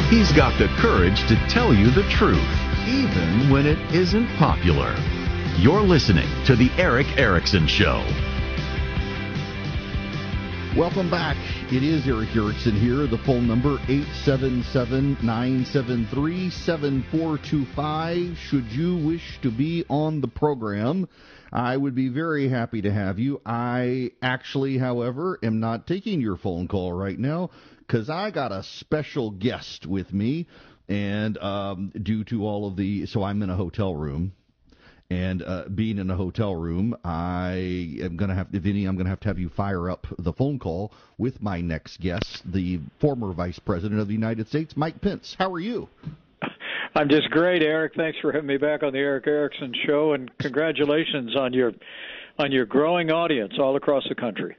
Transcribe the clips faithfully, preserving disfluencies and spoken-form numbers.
He's got the courage to tell you the truth, even when it isn't popular. You're listening to The Erick Erickson Show. Welcome back. It is Erick Erickson here. The phone number, eight seven seven, nine seven three, seven four two five. Should you wish to be on the program, I would be very happy to have you. I actually, however, am not taking your phone call right now because I got a special guest with me, and um, due to all of the, so I'm in a hotel room. And uh, being in a hotel room, I am going to have, if any, I'm going to have to have you fire up the phone call with my next guest, the former Vice President of the United States, Mike Pence. How are you? I'm just great, Eric. Thanks for having me back on the Erick Erickson Show, and congratulations on your on your growing audience all across the country.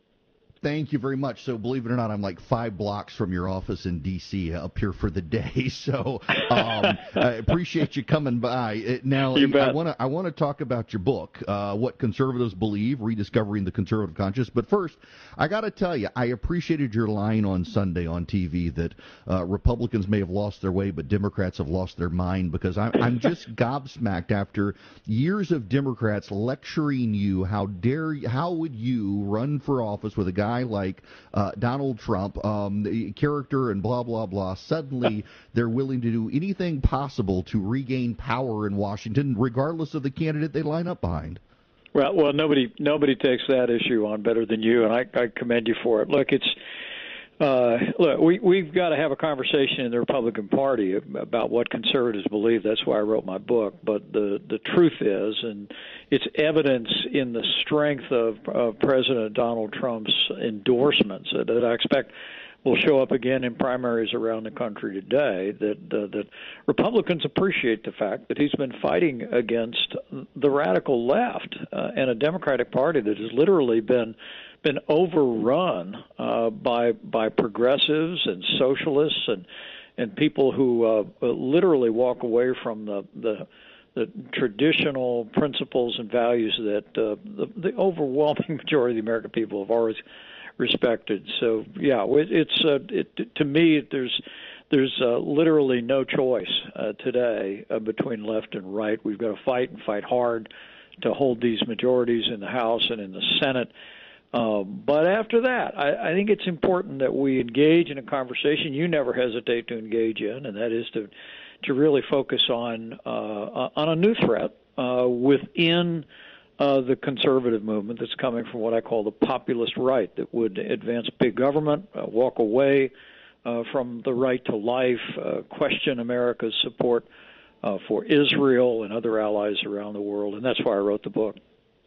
Thank you very much. So, believe it or not, I'm like five blocks from your office in D C up here for the day. So, um, I appreciate you coming by. Now, I want to I want to talk about your book, uh, What Conservatives Believe: Rediscovering the Conservative Conscience. But first, I got to tell you, I appreciated your line on Sunday on T V that uh, Republicans may have lost their way, but Democrats have lost their mind. Because I'm I'm just gobsmacked after years of Democrats lecturing you. How dare you, how would you run for office with a guy like uh, Donald Trump, um, the character and blah, blah, blah. Suddenly, they're willing to do anything possible to regain power in Washington, regardless of the candidate they line up behind. Well, well, nobody nobody takes that issue on better than you, and I, I commend you for it. Look, it's uh, look, we we've got to have a conversation in the Republican Party about what conservatives believe. That's why I wrote my book. But the the truth is, and it's evidence in the strength of, of President Donald Trump's endorsements that, that I expect will show up again in primaries around the country today, that uh, that Republicans appreciate the fact that he's been fighting against the radical left uh, and a Democratic Party that has literally been been overrun uh, by by progressives and socialists and and people who uh, literally walk away from the the the traditional principles and values that uh, the, the overwhelming majority of the American people have always respected. So, yeah, it, it's uh, it, to me, there's there's uh, literally no choice uh, today uh, between left and right. We've got to fight and fight hard to hold these majorities in the House and in the Senate. Uh, but after that, I, I think it's important that we engage in a conversation you never hesitate to engage in, and that is to to really focus on uh, on a new threat uh, within uh, the conservative movement that's coming from what I call the populist right, that would advance big government, uh, walk away uh, from the right to life, uh, question America's support uh, for Israel and other allies around the world, and that's why I wrote the book.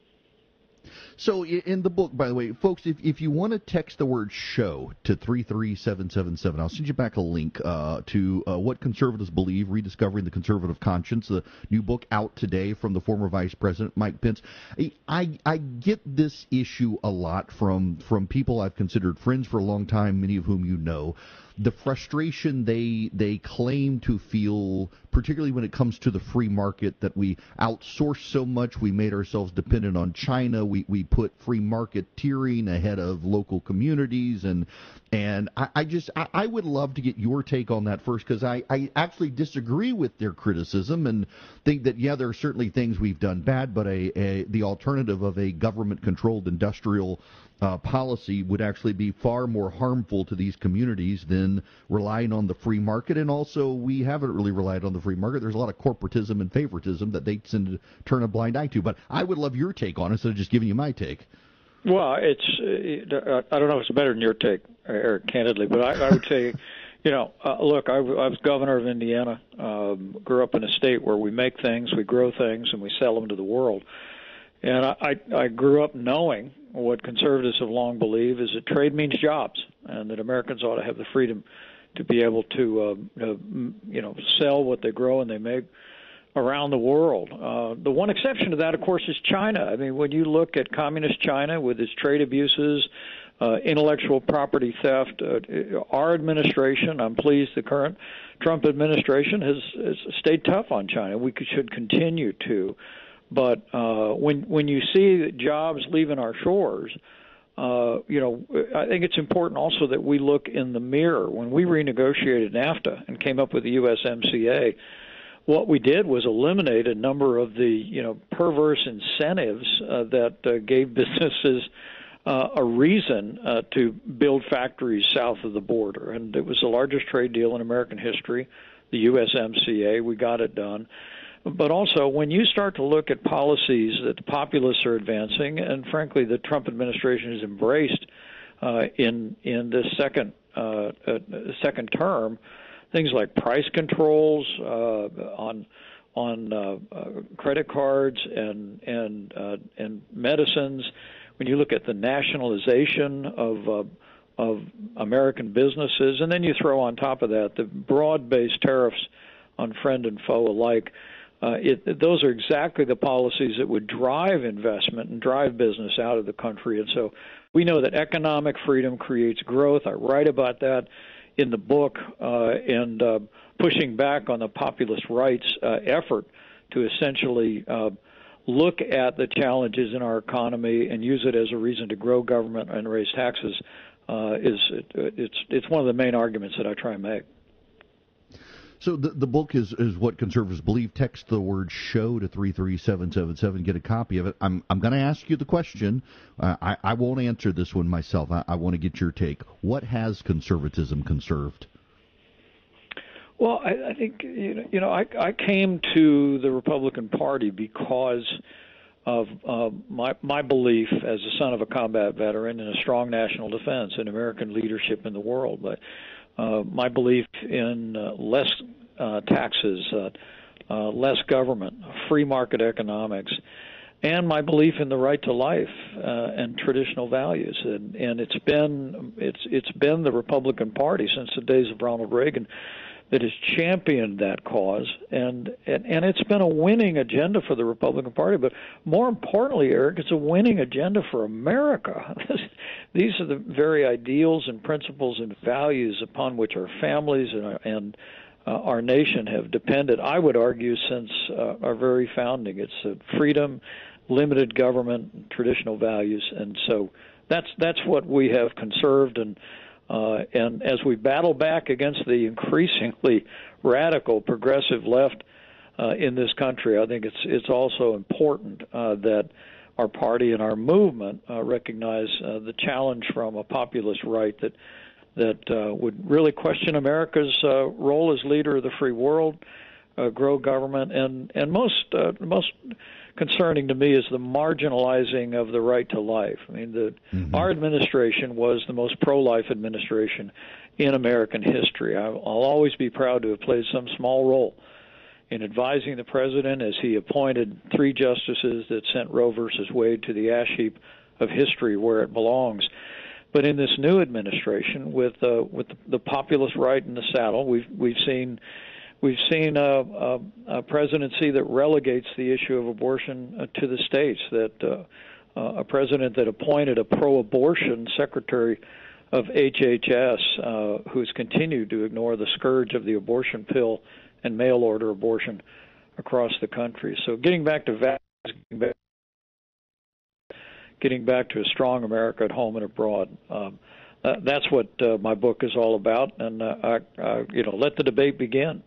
So in the book, by the way, folks, if, if you want to text the word show to three three seven seven seven, I'll send you back a link uh, to uh, What Conservatives Believe: Rediscovering the Conservative Conscience, the new book out today from the former Vice President Mike Pence. I, I get this issue a lot from, from people I've considered friends for a long time, many of whom you know. The frustration they they claim to feel, particularly when it comes to the free market, that we outsource so much, we made ourselves dependent on China, we, we put free market tiering ahead of local communities, and and I, I just I, I would love to get your take on that first, because I, I actually disagree with their criticism and think that, yeah, there are certainly things we've done bad, but a, a the alternative of a government-controlled industrial Uh, policy would actually be far more harmful to these communities than relying on the free market. And also, we haven't really relied on the free market. There's a lot of corporatism and favoritism that they tend to turn a blind eye to. But I would love your take on it instead of just giving you my take. Well, it's uh, I don't know if it's better than your take, Eric, candidly, but I, I would say, you know, uh, look, I, I was governor of Indiana, um, grew up in a state where we make things, we grow things, and we sell them to the world. And I, I grew up knowing what conservatives have long believed is that trade means jobs, and that Americans ought to have the freedom to be able to, uh, uh, you know, sell what they grow and they make around the world. Uh, the one exception to that, of course, is China. I mean, when you look at communist China with its trade abuses, uh, intellectual property theft, uh, our administration, I'm pleased the current Trump administration has, has stayed tough on China. We could, should continue to. But uh, when when you see jobs leaving our shores, uh, you know, I think it's important also that we look in the mirror. When we renegotiated NAFTA and came up with the U S M C A, what we did was eliminate a number of the, you know, perverse incentives uh, that uh, gave businesses uh, a reason uh, to build factories south of the border. And it was the largest trade deal in American history, the U S M C A. We got it done. But also, when you start to look at policies that the populists are advancing, and frankly, the Trump administration has embraced uh, in in this second uh, uh, second term, things like price controls uh, on on uh, uh, credit cards and and uh, and medicines. When you look at the nationalization of uh, of American businesses, and then you throw on top of that the broad-based tariffs on friend and foe alike. Uh, it, those are exactly the policies that would drive investment and drive business out of the country. And so we know that economic freedom creates growth. I write about that in the book, uh, and uh, pushing back on the populist right's uh, effort to essentially uh, look at the challenges in our economy and use it as a reason to grow government and raise taxes uh, is it, it's it's one of the main arguments that I try and make. So the the book is, is what conservatives believe. Text the word "show" to three three seven seven seven. Get a copy of it. I'm I'm going to ask you the question. Uh, I I won't answer this one myself. I, I want to get your take. What has conservatism conserved? Well, I, I think you know, you know I I came to the Republican Party because of uh, my my belief as the son of a combat veteran in a strong national defense and American leadership in the world. But Uh, my belief in uh, less uh, taxes, uh, uh, less government, free market economics, and my belief in the right to life uh, and traditional values. And, and it's been it's it's been the Republican Party since the days of Ronald Reagan that has championed that cause, and, and and it's been a winning agenda for the Republican Party. But more importantly, Eric, it's a winning agenda for America. These are the very ideals and principles and values upon which our families and our, and uh, our nation have depended, I would argue, since uh, our very founding. It's uh, freedom, limited government, traditional values, and so that's that's what we have conserved. And Uh, and as we battle back against the increasingly radical progressive left uh, in this country, I think it's it's also important uh, that our party and our movement uh, recognize uh, the challenge from a populist right that that uh, would really question America's uh, role as leader of the free world, uh, grow government, and and most uh, most. concerning to me is the marginalizing of the right to life. I mean, the, mm-hmm. our administration was the most pro-life administration in American history. I, I'll always be proud to have played some small role in advising the president as he appointed three justices that sent Roe versus Wade to the ash heap of history where it belongs. But in this new administration, with uh, with the, the populist right in the saddle, we've we've seen. We've seen a, a, a presidency that relegates the issue of abortion uh, to the states, that uh, uh, a president that appointed a pro-abortion secretary of H H S uh, who's continued to ignore the scourge of the abortion pill and mail-order abortion across the country. So getting back to values, getting back, getting back to a strong America at home and abroad, um, uh, that's what uh, my book is all about. And, uh, I, I, you know, let the debate begin.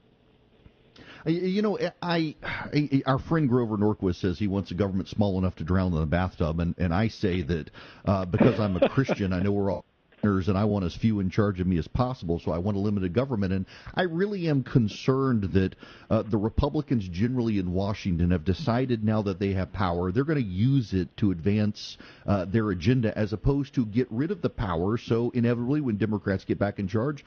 You know, I, I our friend Grover Norquist says he wants a government small enough to drown in the bathtub, and, and I say that uh, because I'm a Christian, I know we're all sinners, and I want as few in charge of me as possible, so I want a limited government. And I really am concerned that uh, the Republicans generally in Washington have decided now that they have power, they're going to use it to advance uh, their agenda as opposed to get rid of the power. So inevitably, when Democrats get back in charge,